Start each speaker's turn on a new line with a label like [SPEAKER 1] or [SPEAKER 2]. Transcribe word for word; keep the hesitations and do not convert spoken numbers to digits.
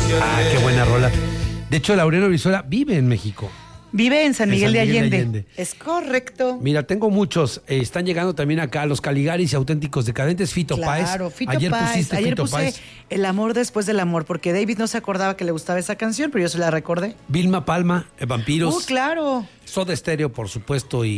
[SPEAKER 1] Ah, qué buena rola. De hecho, Laureano Brizuela vive en México.
[SPEAKER 2] Vive en San Miguel,
[SPEAKER 1] en San
[SPEAKER 2] de,
[SPEAKER 1] Miguel
[SPEAKER 2] Allende.
[SPEAKER 1] de Allende.
[SPEAKER 2] Es correcto.
[SPEAKER 1] Mira, tengo muchos. Eh, están llegando también acá los Caligaris y Auténticos Decadentes. Fito
[SPEAKER 2] Claro,
[SPEAKER 1] Páez.
[SPEAKER 2] Fito
[SPEAKER 1] Ayer
[SPEAKER 2] Páez.
[SPEAKER 1] pusiste
[SPEAKER 2] Ayer
[SPEAKER 1] Fito
[SPEAKER 2] puse
[SPEAKER 1] Páez.
[SPEAKER 2] El amor después del amor, porque David no se acordaba que le gustaba esa canción, pero yo se la recordé.
[SPEAKER 1] Vilma Palma, eh, Vampiros.
[SPEAKER 2] ¡Uh, claro!
[SPEAKER 1] Soda Stereo, por supuesto, y